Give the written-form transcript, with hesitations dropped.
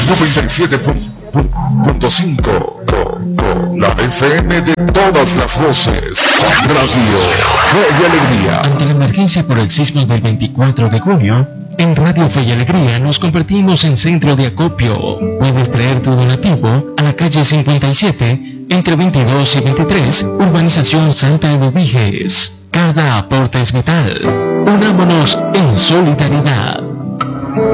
97.5, la FM de todas las voces. Radio Fe y Alegría. Ante la emergencia por el sismo del 24 de junio, en Radio Fe y Alegría nos convertimos en centro de acopio. Puedes traer tu donativo a la calle 57, entre 22 y 23, Urbanización Santa Eduviges. Cada aporte es vital. Unámonos en solidaridad.